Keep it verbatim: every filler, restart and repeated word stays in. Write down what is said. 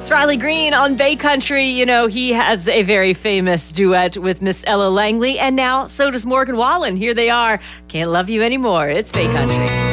It's Riley Green on Bay Country. You know, he has a very famous duet with Miss Ella Langley, and now so does Morgan Wallen. Here they are. Can't Love You Anymore. It's Bay Country.